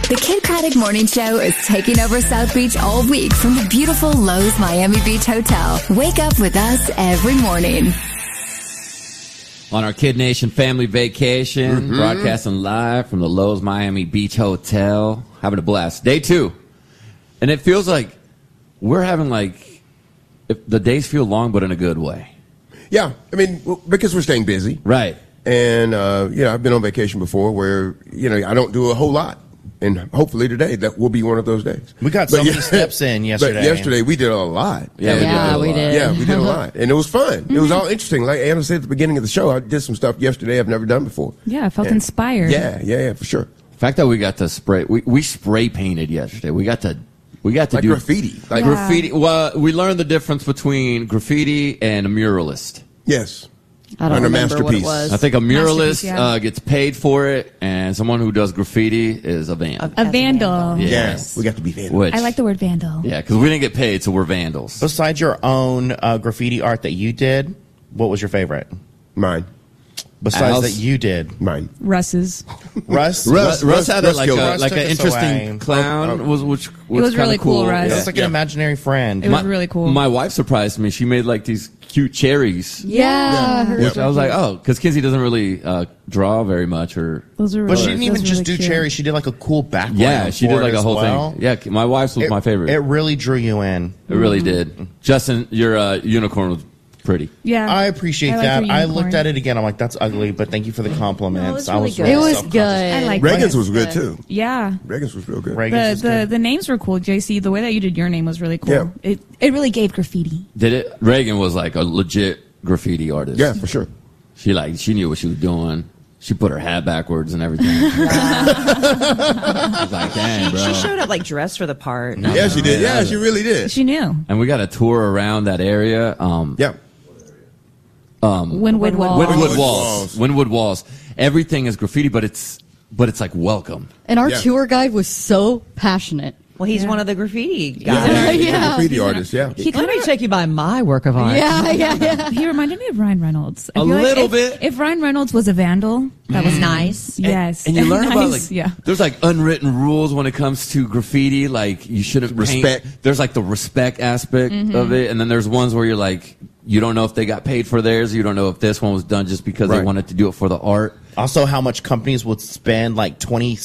The Kid Craddock Morning Show is taking over South Beach all week from the beautiful Lowe's Miami Beach Hotel. Wake up with us every morning. On our Kid Nation family vacation, broadcasting live from the Lowe's Miami Beach Hotel. Having a blast. Day 2. And it feels like we're having the days feel long, but in a good way. Yeah, I mean, because we're staying busy. Right. And, I've been on vacation before where, I don't do a whole lot. And hopefully today, that will be one of those days. We got so many steps in yesterday. But yesterday, we did a lot. Yeah, we did. Yeah, we did a lot. And it was fun. It was all interesting. Like Anna said at the beginning of the show, I did some stuff yesterday I've never done before. Yeah, I felt inspired. Yeah, for sure. The fact that we got to spray, we spray painted yesterday. We got to like do graffiti. Like graffiti. Well, we learned the difference between graffiti and a muralist. Yes. I don't remember what it masterpiece. was. I think a muralist Masterpiece, gets paid for it, and someone who does graffiti is a vandal. A vandal. Yes. We got to be vandals. Which, I like the word vandal. yeah, because we didn't get paid, so we're vandals. Besides your own graffiti art that you did, what was your favorite? Mine. Besides Al's? that you did. Mine. Russ's. Russ? Russ had Russ like killed an it. Russ took us interesting away. clown, which was was kinda really cool, Russ. It was like an imaginary friend. It was really cool. My wife surprised me. She made like these cute cherries. Yeah. Which I was like, oh, because Kinsey doesn't really draw very much, or Those are But she really- didn't even those are just really do cute. cherry. She did like a cool background. yeah, she for did like it a as whole well. thing. Yeah, my wife's was my favorite. It really drew you in. It really did. Justin, your unicorn was pretty. Yeah. I appreciate like that. your I unicorn. looked at it again. I'm like, that's ugly, but thank you for the compliments. No, it was really good. It was self-conscious. good. I like Reagan's it. was good, too. Yeah. Reagan's was real good. Reagan's was good. The names were cool, JC. The way that you did your name was really cool. Yeah. It really gave graffiti. Did it? Reagan was like a legit graffiti artist. Yeah, for sure. She knew what she was doing. She put her hat backwards and everything. I was like, dang, bro. She showed up like dressed for the part. Yeah, she did. Yeah, she really did. She knew. And we got a tour around that area. Yeah. Wynwood Wall. Wynwood Walls. Everything is graffiti, but it's like welcome. And our Yeah. tour guide was so passionate. Well, he's one of the graffiti guys. He's a graffiti artist, yeah. Let me take you by my work of art. Yeah. He reminded me of Ryan Reynolds. I A feel like little if- bit. If Ryan Reynolds was a vandal, That was nice. yes. And you learn about Nice, there's like unwritten rules when it comes to graffiti. Like you shouldn't paint. Respect. There's like the respect aspect of it, and then there's ones where you're like, you don't know if they got paid for theirs. You don't know if this one was done just because they Right. wanted to do it for the art. Also, how much companies would spend like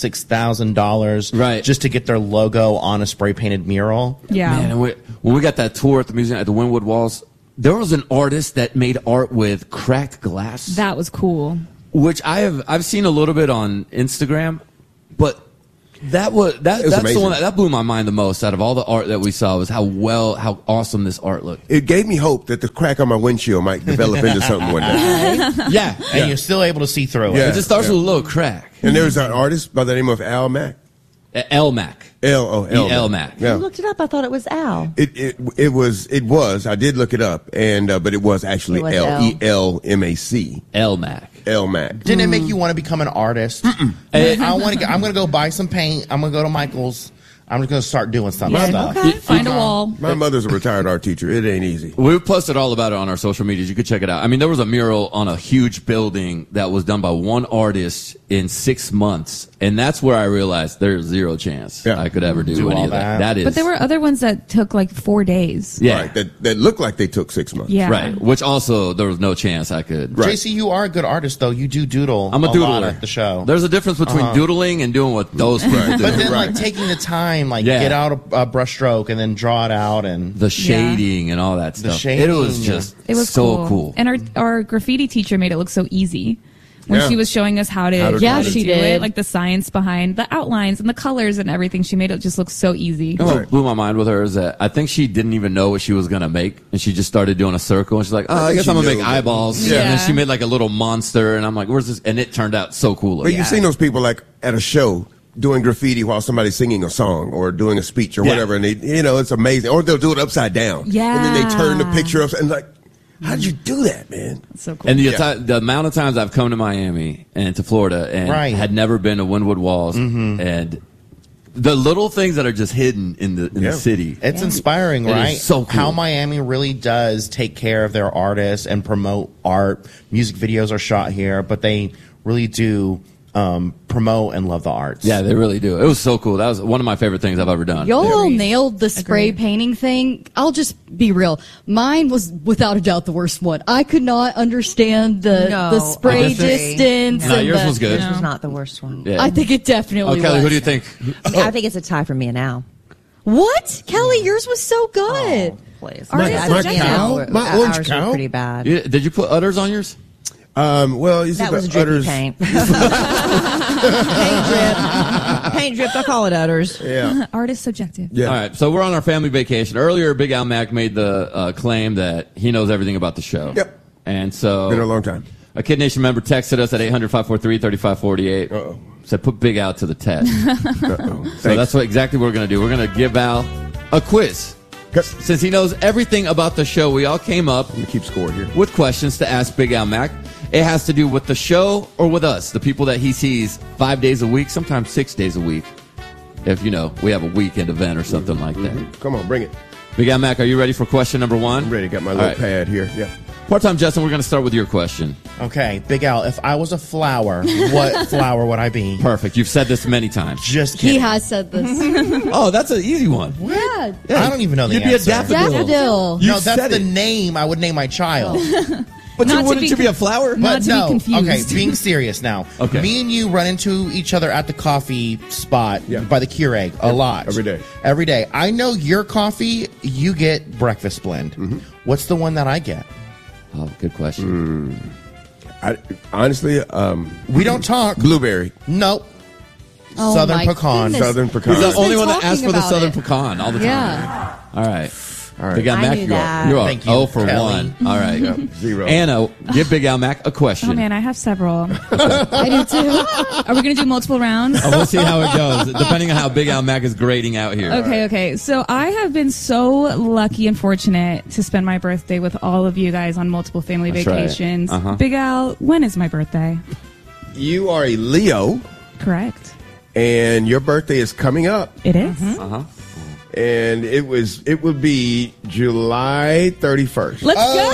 $26,000 Right. just to get their logo on a spray painted mural. Yeah. Man, and when we got that tour at the museum at the Wynwood Walls, there was an artist that made art with cracked glass. That was cool. Which I've seen a little bit on Instagram, but that's the amazing. one that blew my mind the most out of all the art that we saw was how awesome this art looked. It gave me hope that the crack on my windshield might develop into something one day. Yeah, And you're still able to see through Yeah. it. it just starts with a little crack. And there's an artist by the name of Al Mack. Elmac. L Mack. Yeah. You looked it up. I thought it was Al. It was. I did look it up, and but it was actually It was L. ELMAC. Elmac. L Mac. Didn't it make you want to become an artist? I'm going to go buy some paint. I'm going to go to Michael's. I'm just going to start doing some stuff. Okay. Find a wall. My mother's a retired art teacher. It ain't easy. We posted all about it on our social medias. You could check it out. I mean, there was a mural on a huge building that was done by one artist in 6 months, and that's where I realized there's zero chance I could ever do any all of that. that. That is, But there were other ones that took like 4 days. yeah, Right. That looked like they took 6 months. Yeah. right. Which also there was no chance I could. Right. JC, you are a good artist, though. You do doodle. I'm a lot doodler at the show. There's a difference between doodling and doing what those people do. But then, like taking the time, like Yeah. get out a brushstroke and then draw it out, and the shading and all that stuff. shading, it was just It was so cool. And our graffiti teacher made it look so easy. When Yeah. she was showing us how to Yeah, do she it, did. like the science behind the outlines and the colors and everything, she made it just look so easy. You know what blew my mind with her is that I think she didn't even know what she was going to make, and she just started doing a circle, and she's like, I guess she I'm going to knew. make eyeballs. Yeah. And then she made like a little monster, and I'm like, where's this? And it turned out so cool. But you've seen those people like at a show doing graffiti while somebody's singing a song or doing a speech or whatever, and they, it's amazing. Or they'll do it upside down. Yeah. And then they turn the picture up and like, how did you do that, man? That's so cool. And the amount of times I've come to Miami and to Florida and had never been to Wynwood Walls, and the little things that are just hidden in the city. it's inspiring, It is right? so cool. How Miami really does take care of their artists and promote art. Music videos are shot here, but they really do promote and love the arts. Yeah, they really do. It was so cool. That was one of my favorite things I've ever done. Y'all nailed the spray Agreed. painting thing. I'll just be real. Mine was without a doubt the worst one. I could not understand the spray I disagree. distance. No, and yours the- was good. This was not the worst one. Yeah. I think it definitely Oh, Kelly, was. who do you think? I mean, I think it's a tie for me and Al. What? Kelly, yours was so good. Please. My cow? My orange ours cow? were pretty bad. Did you put udders on yours? Well, you see That the was drippy udders. paint. Paint drip. Paint drip. I call it udders. Yeah. Art is subjective. Yeah. All right, so we're on our family vacation. Earlier, Big Al Mac made the claim that he knows everything about the show. Yep. And so Been a long time. a Kid Nation member texted us at 800-543-3548. Uh-oh. Said, put Big Al to the test. Uh-oh. So that's exactly what we're going to do. We're going to give Al a quiz. Since he knows everything about the show, we all came up Let me keep score here. with questions to ask Big Al Mac. It has to do with the show or with us, the people that he sees 5 days a week, sometimes 6 days a week. If, we have a weekend event or something like that. Come on, bring it. Big Al Mac, are you ready for question number one? I'm ready. Got my All little right. pad here. Yeah. Part-time Justin, we're going to start with your question. Okay, Big Al, if I was a flower, what flower would I be? Perfect. You've said this many times. Just kidding. He has said this. Oh, that's an easy one. Yeah. I don't even know the You'd answer. be a daffodil. Daffodil. You No, that's said the it. name I would name my child. But Not to wouldn't be you be a flower? Not But to be no, confused. okay, being serious now. Okay. Me and you run into each other at the coffee spot Yeah. by the Keurig a lot. Every day. Every day. I know your coffee, you get breakfast blend. What's the one that I get? Oh, good question. Honestly, We don't talk. blueberry. Nope. Oh, Southern my pecan. goodness. Southern He's pecan. the only one that talking asks for the about Southern it. pecan all the time. Yeah. All right. All right. Big Al I Mac, knew you are, that. you are Thank you, 0 for Kelly. 1. All right. Yeah, 0. Anna, give Big Al Mac a question. Oh man, I have several. I do too. Are we gonna do multiple rounds? We'll see how it goes, depending on how Big Al Mac is grading out here. Okay. So I have been so lucky and fortunate to spend my birthday with all of you guys on multiple family That's right. vacations. Uh-huh. Big Al, when is my birthday? You are a Leo, Correct. and your birthday is coming up, It is? and it would be July 31st. Let's go!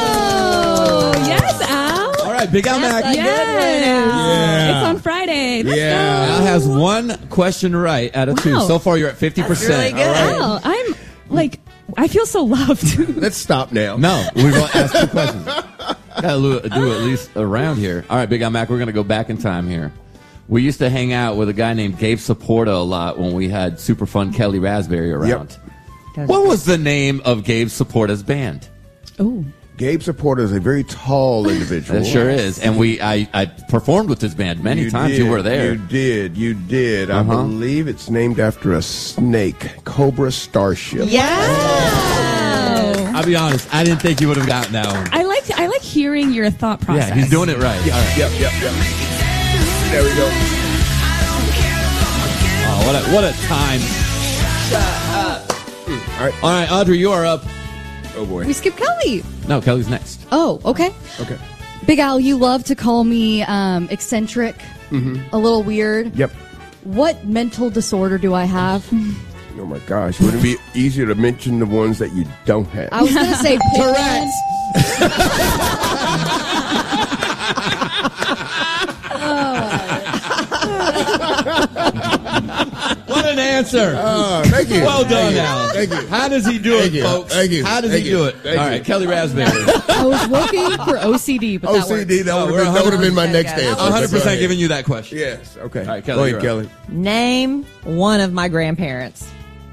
Yes, Al. All right, Big Al Mac. Yes. It's on Friday. Let's Yeah. Al has one question right out of 2. Wow. So far, you're at 50%. really good. All right. go. Al, I feel so loved. Let's stop now. No, we're going to ask 2 questions. Gotta do at least a round here. All right, Big Al Mac, we're going to go back in time here. We used to hang out with a guy named Gabe Saporta a lot when we had super fun Kelly Raspberry around. What was the name of Gabe Saporta's band? Oh. Gabe Saporta is a very tall individual. It sure is. And I performed with his band many times. did, You were there. You did. I believe it's named after a snake, Cobra Starship. I'll be honest, I didn't think you would have gotten that one. I like hearing your thought process. Yeah, he's doing it right. All right. Yep. There we go. Oh, what a time. All right, Audrey, you are up. Oh boy. We skip Kelly. No, Kelly's next. Oh, okay. Okay. Big Al, you love to call me eccentric, a little weird. Yep. What mental disorder do I have? Oh my gosh. Would it be easier to mention the ones that you don't have? I was going to say Tourette's. What an answer. Thank you. Well done, Thank you. Al. Thank you. How does he do Thank it, you. folks? Thank you. How does Thank he you. do it? Thank All you. right, Kelly Raspberry. I was looking for OCD, but that works. OCD, that we're would have been my next Okay. answer. 100% giving you that question. Yes. Okay. All right, Kelly, Go you're ahead, up. Kelly. Name one of my grandparents.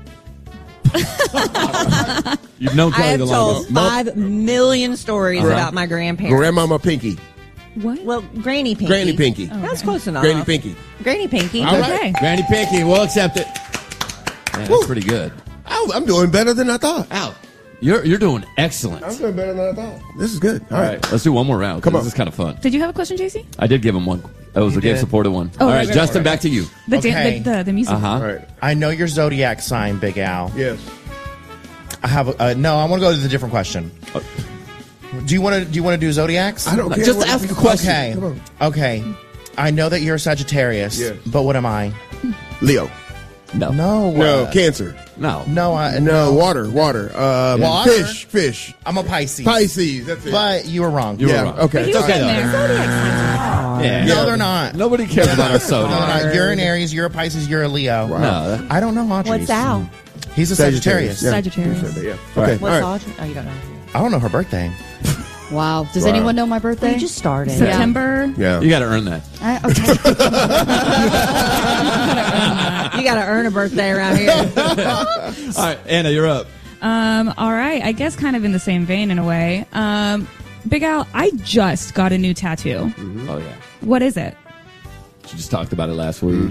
You've known I Kelly have the told longest. 5 million stories about my grandparents. Grandmama Pinky. What? Well, Granny Pinky. Granny Pinky. That's close enough. Granny Pinky. Granny Pinky. All right. Okay. Granny Pinky, we'll accept it. Man, that's pretty good. I'm doing better than I thought. Al, you're doing excellent. I'm doing better than I thought. This is good. All right, let's do one more round. Come on. This is kind of fun. Did you have a question, JC? I did give him one. That was a game did? supported one. Oh, All right, right, Justin, back to you. The Okay. the music. Uh-huh. All right. I know your zodiac sign, Big Al. Yes. I have no. I want to go to the different question. Do you want to do zodiacs? I don't care. Just what- ask a question. Okay. Come on. Okay. I know that you're a Sagittarius. Yes. But what am I? Leo. No. No. Cancer. No. No. Water. Water. Fish. I'm a Pisces. Pisces. That's it. But you were wrong. You were wrong. Okay. He was okay, in though. there. Yeah. No, they're not. Nobody cares about our soda. No, they're not. You're an Aries. You're a Pisces. You're a Leo. No. I don't know Audrey's. What's Al? He's a Sagittarius. Yeah. Sagittarius. Yeah. All right. Okay. What's All right. Audrey? Oh, you don't know. I don't know her birthday. Wow. Does Wow. anyone know my birthday? You just started. September. Yeah. You got to earn that. Okay. You got to earn a birthday around here. All right, Anna, you're up. All right. I guess kind of in the same vein in a way. Big Al, I just got a new tattoo. Oh, yeah. What is it? She just talked about it last week.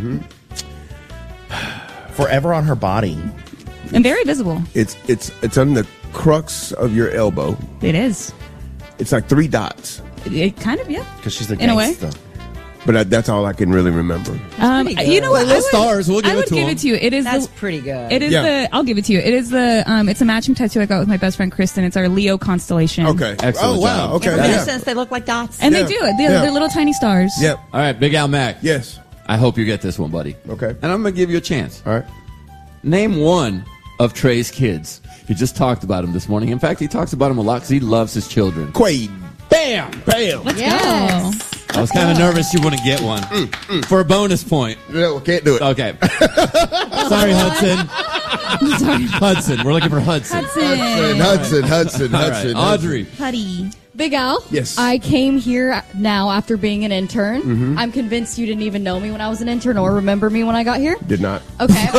Forever on her body. And very visible. It's on the crux of your elbow. It is. It's like 3 dots. It kind of, yeah. Because she's the In a way. gangsta. But that's all I can really remember. pretty good. You know what? Little stars, we'll give I it would to give him. it to you. It is That's the, pretty good. It is Yeah. I'll give it to you. It is it's a matching tattoo I got with my best friend Kristen. It's our Leo constellation. Okay. Excellent Oh, wow. job. Okay. Ever Yeah. since they look like dots. And Yeah. they do. They're little tiny stars. Yep. All right, Big Al Mac. Yes. I hope you get this one, buddy. Okay. And I'm going to give you a chance. All right. Name one of Trey's kids. He just talked about him this morning. In fact, he talks about him a lot because he loves his children. Quaid. Bam! Bam. Let's Yes. go. I was kind of nervous you wouldn't get one. For a bonus point. No, can't do it. Okay. Sorry, Hudson. Hudson. We're looking for Hudson. Hudson. All right. Audrey. Putty. Big Al. Yes. I came here now after being an intern. I'm convinced you didn't even know me when I was an intern or remember me when I got here. Did not. Okay.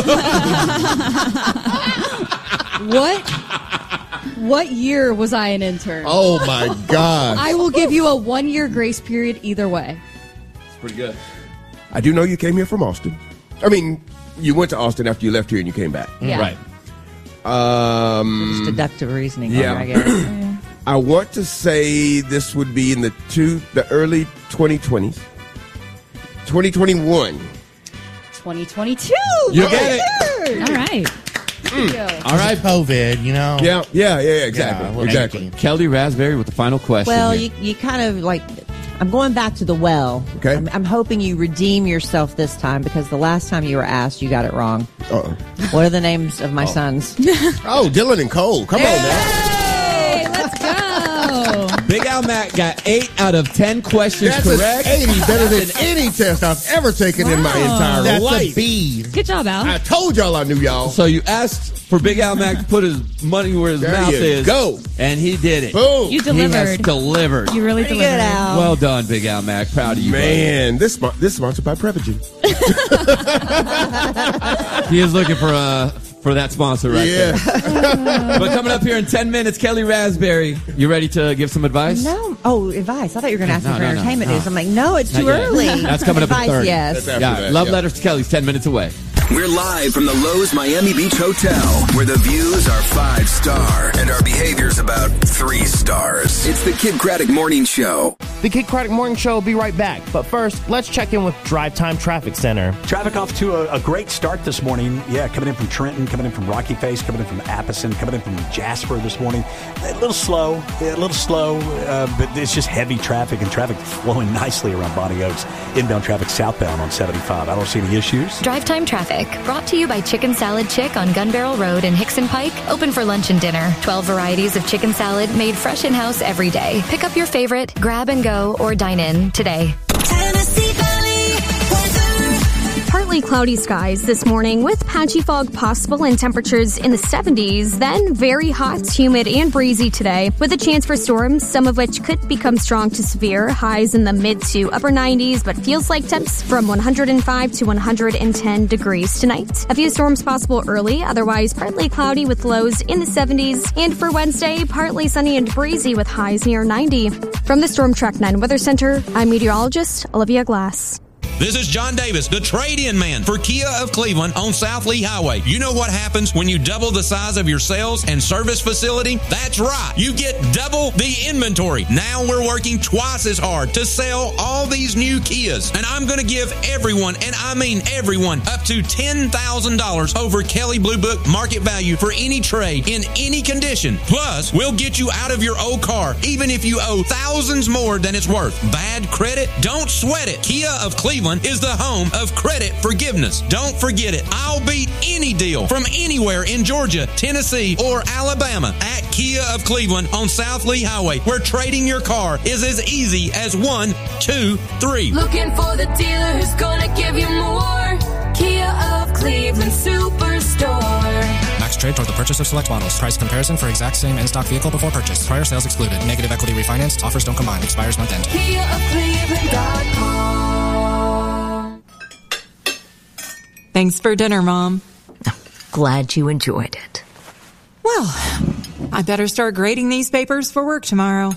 What year was I an intern? Oh my God. I will give you a 1-year grace period either way. It's pretty good. I do know you came here from Austin. I mean, you went to Austin after you left here and you came back. Yeah. Right. Just deductive reasoning. Yeah. I guess. I want to say this would be in the early 2020s. 2021. 2022. You get it. All right. All right. COVID, you know. Yeah, exactly. Yeah, well, exactly. thank you. Kelly Raspberry with the final question. Well, here. you kind of like. I'm going back to the well. Okay. I'm hoping you redeem yourself this time because the last time you were asked, you got it wrong. Uh-oh. What are the names of my sons? Oh, Dylan and Cole. Come on now. Hey, let's go. Big Al Mac got 8 out of 10 questions That's correct. an 80 better than any test I've ever taken in my entire That's life. a B. Good job, Al. I told y'all I knew y'all. So you asked for Big Al Mac to put his money where his There mouth you is. go. And he did it. Boom. You He has delivered. delivered. You really Pretty delivered. good, Al. Well done, Big Al Mac. Proud of you, Man, this is sponsored by Prevagen. buddy. He is looking for that sponsor right there. But coming up here in 10 minutes, Kelly Raspberry. You ready to give some advice? No. Oh, advice. I thought you were going to ask me for No, entertainment no. news. I'm like, no, it's Not too yet. early. That's coming up at Advice, 30. yes. That's after Yeah, that, Love yeah. Letters to Kelly's 10 minutes away. We're live from the Lowe's Miami Beach Hotel, where the views are 5-star and our behavior's about 3 stars. It's the Kid Craddock Morning Show. The Kid Craddock Morning Show will be right back. But first, let's check in with Drive Time Traffic Center. Traffic off to a great start this morning. Yeah, coming in from Trenton, coming in from Rocky Face, coming in from Appleton, coming in from Jasper this morning. A little slow, but it's just heavy traffic and traffic flowing nicely around Bonnie Oaks. Inbound traffic southbound on 75. I don't see any issues. Drive Time Traffic, brought to you by Chicken Salad Chick on Gun Barrel Road in Hickson Pike. Open for lunch and dinner. 12 varieties of chicken salad made fresh in-house every day. Pick up your favorite, grab and go, or dine in today. Tennessee Valley weather. Partly cloudy skies this morning with patchy fog possible and temperatures in the 70s. Then very hot, humid, and breezy today with a chance for storms, some of which could become strong to severe. Highs in the mid to upper 90s, but feels like temps from 105 to 110 degrees tonight. A few storms possible early, otherwise partly cloudy with lows in the 70s. And for Wednesday, partly sunny and breezy with highs near 90. From the Storm Track 9 Weather Center, I'm meteorologist Olivia Glass. This is John Davis, the trade-in man for Kia of Cleveland on South Lee Highway. You know what happens when you double the size of your sales and service facility? That's right. You get double the inventory. Now we're working twice as hard to sell all these new Kias. And I'm going to give everyone, and I mean everyone, up to $10,000 over Kelly Blue Book market value for any trade in any condition. Plus, we'll get you out of your old car, even if you owe thousands more than it's worth. Bad credit? Don't sweat it. Kia of Cleveland Cleveland is the home of credit forgiveness. Don't forget it. I'll beat any deal from anywhere in Georgia, Tennessee, or Alabama at Kia of Cleveland on South Lee Highway, where trading your car is as easy as 1, 2, 3. Looking for the dealer who's gonna give you more. Kia of Cleveland Superstore. Max trade toward the purchase of select models. Price comparison for exact same in-stock vehicle before purchase. Prior sales excluded. Negative equity refinanced. Offers don't combine. Expires month end. KiaofCleveland.com. Thanks for dinner, Mom. Glad you enjoyed it. Well, I better start grading these papers for work tomorrow.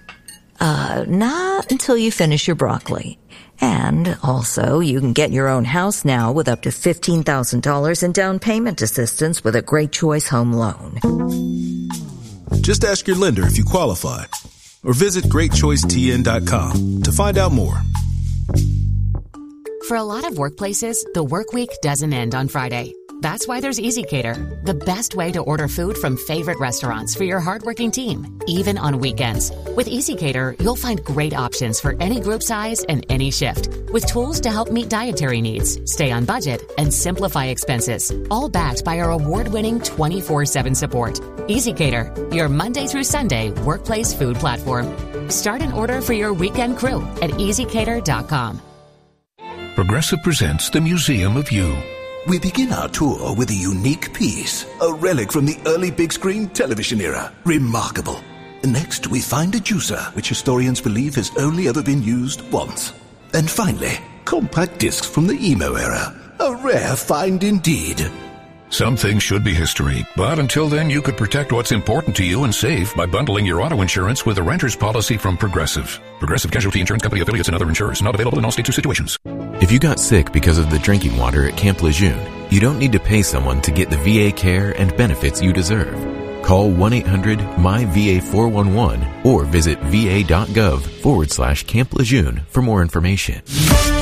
Not until you finish your broccoli. And also, you can get your own house now with up to $15,000 in down payment assistance with a Great Choice Home Loan. Just ask your lender if you qualify, or visit GreatChoiceTN.com to find out more. For a lot of workplaces, the work week doesn't end on Friday. That's why there's EasyCater, the best way to order food from favorite restaurants for your hardworking team, even on weekends. With EasyCater, you'll find great options for any group size and any shift, with tools to help meet dietary needs, stay on budget, and simplify expenses, all backed by our award-winning 24/7 support. EasyCater, your Monday through Sunday workplace food platform. Start an order for your weekend crew at EasyCater.com. Progressive presents the Museum of You. We begin our tour with a unique piece, a relic from the early big screen television era. Remarkable. Next, we find a juicer, which historians believe has only ever been used once. And finally, compact discs from the emo era. A rare find indeed. Some things should be history, but until then you could protect what's important to you and save by bundling your auto insurance with a renter's policy from Progressive. Progressive Casualty Insurance Company affiliates and other insurers. Not available in all states or situations. If you got sick because of the drinking water at Camp Lejeune, you don't need to pay someone to get the VA care and benefits you deserve. Call 1-800-MY-VA411 or visit va.gov/Camp Lejeune for more information.